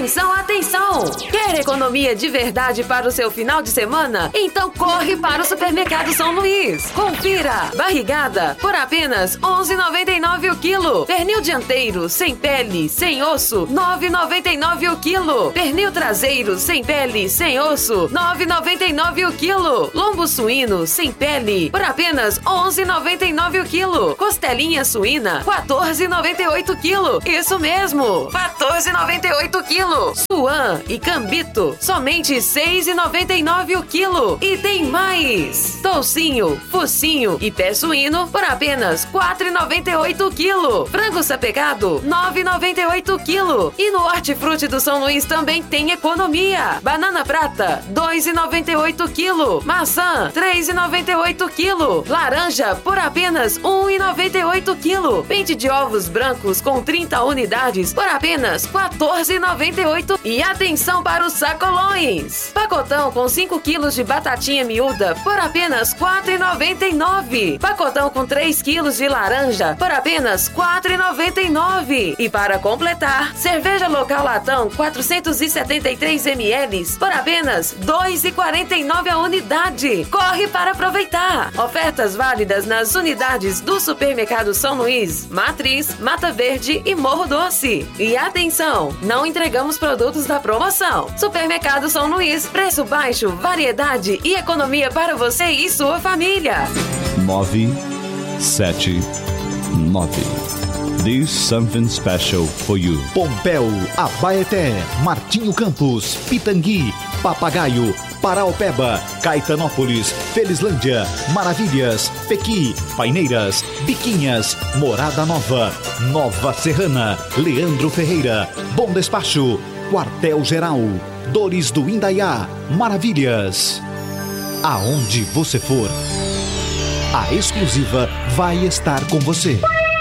Atenção, atenção! Quer economia de verdade para o seu final de semana? Então corre para o Supermercado São Luís. Confira! Barrigada por apenas R$ 11,99 o quilo. Pernil dianteiro, sem pele, sem osso, R$ 9,99 o quilo. Pernil traseiro, sem pele, sem osso, R$ 9,99 o quilo. Lombo suíno, sem pele, por apenas R$ 11,99 o quilo. Costelinha suína, R$ 14,98 o quilo. Isso mesmo, R$ 14,98 o quilo. Suan e cambito, somente R$ 6,99 o quilo. E tem mais! Toucinho, focinho e pé suíno por apenas R$ 4,98 o quilo. Frango sapecado, R$ 9,98 o quilo. E no Hortifruti do São Luís também tem economia. Banana prata, R$ 2,98 o quilo. Maçã, R$ 3,98 o quilo. Laranja por apenas R$ 1,98 o quilo. Pente de ovos brancos com 30 unidades por apenas R$ 14,98. E atenção para os sacolões! Pacotão com 5 quilos de batatinha miúda por apenas R$ 4,99. Pacotão com 3 quilos de laranja por apenas R$ 4,99. E para completar, cerveja local latão 473 ml por apenas R$ 2,49 a unidade. Corre para aproveitar! Ofertas válidas nas unidades do Supermercado São Luís, Matriz, Mata Verde e Morro Doce. E atenção, não entregamos produtos da promoção. Supermercado São Luís, preço baixo, variedade e economia para você e sua família. 979. There's something special for you. Pompéu, Abaeté, Martinho Campos, Pitangui, Papagaio, Paraopeba, Caetanópolis, Felizlândia, Maravilhas, Pequi, Paineiras, Biquinhas, Morada Nova, Nova Serrana, Leandro Ferreira, Bom Despacho, Quartel Geral, Dores do Indaiá, Maravilhas. Aonde você for, a exclusiva vai estar com você.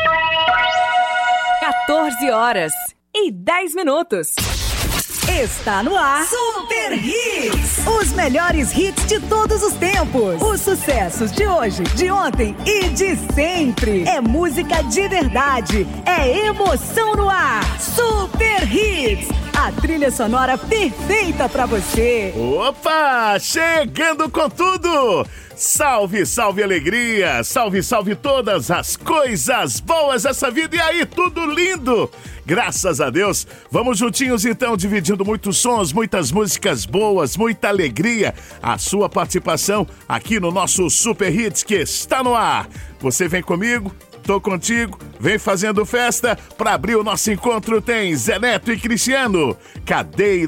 14h10. Está no ar Super Hits, os melhores hits de todos os tempos, os sucessos de hoje, de ontem e de sempre. É música de verdade, é emoção no ar. Super Hits, a trilha sonora perfeita pra você. Opa, chegando com tudo. Salve, salve alegria, salve, salve todas as coisas boas dessa vida. E aí, tudo lindo? Graças a Deus. Vamos juntinhos então, dividindo muitos sons, muitas músicas boas, muita alegria. A sua participação aqui no nosso Super Hits que está no ar. Você vem comigo? Tô contigo, vem fazendo festa. Para abrir o nosso encontro tem Zé Neto e Cristiano. Cadeira